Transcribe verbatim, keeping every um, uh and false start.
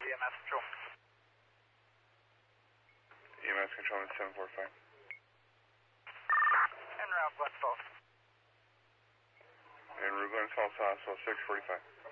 E M S control. E M S control at seven four five. En route, Glen Falls. En route Glen Falls, Hospital six forty-five.